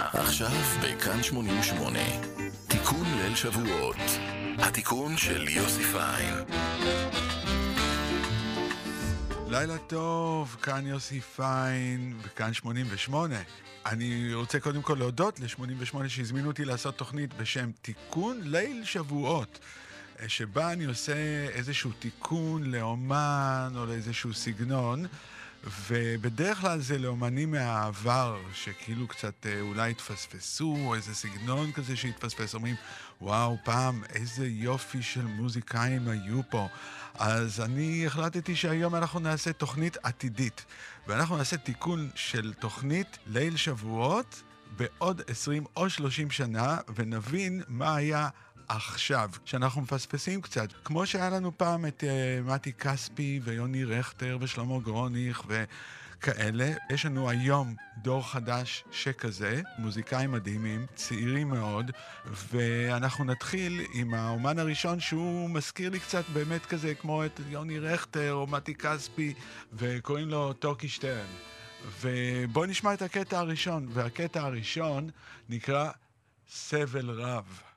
עכשיו בכאן 88, תיקון ליל שבועות, התיקון של יוסי פיין. לילה טוב, כאן יוסי פיין וכאן 88. אני רוצה קודם כל להודות ל-88 שהזמינו אותי לעשות תוכנית בשם תיקון ליל שבועות, שבה אני עושה איזשהו תיקון לאומן או לאיזשהו סגנון, ובדרך כלל זה לאומנים מהעבר שכאילו קצת אולי התפספסו, או איזה סגנון כזה שהתפספס, אומרים וואו, פעם איזה יופי של מוזיקאים היו פה. אז אני החלטתי שהיום אנחנו נעשה תוכנית עתידית, ואנחנו נעשה תיקון של תוכנית ליל שבועות בעוד 20 או 30 שנה, ונבין מה היה עכשיו, שאנחנו מפספסים קצת, כמו שהיה לנו פעם את מתי כספי ויוני רכטר ושלמה גרוניך וכאלה. יש לנו היום דור חדש שכזה, מוזיקאים מדהימים, צעירים מאוד, ואנחנו נתחיל עם האומן הראשון שהוא מזכיר לי קצת באמת כזה כמו את יוני רכטר או מתי כספי, וקוראים לו טוקי שטרן. ובואו נשמע את הקטע הראשון, והקטע הראשון נקרא סבל רב.